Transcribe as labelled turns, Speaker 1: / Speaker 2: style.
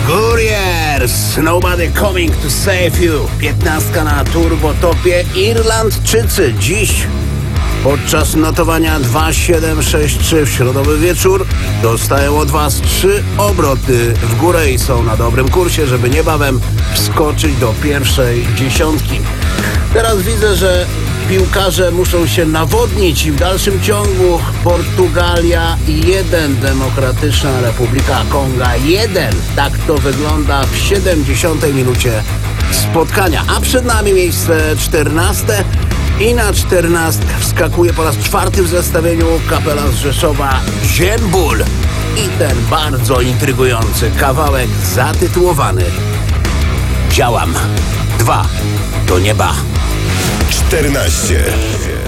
Speaker 1: Couriers, Nobody Coming to Save You. 15 na turbotopie. Irlandczycy dziś podczas notowania 2,763 w środowy wieczór dostają od Was 3 obroty w górę i są na dobrym kursie, żeby niebawem wskoczyć do pierwszej dziesiątki. Teraz widzę, że piłkarze muszą się nawodnić i w dalszym ciągu Portugalia 1, Demokratyczna Republika Konga 1. Tak to wygląda w 70 minucie spotkania. A przed nami miejsce 14. I na 14 wskakuje po raz 4 w zestawieniu kapela z Rzeszowa Ziembul. I ten bardzo intrygujący kawałek zatytułowany Działam. 2 do nieba.
Speaker 2: 14.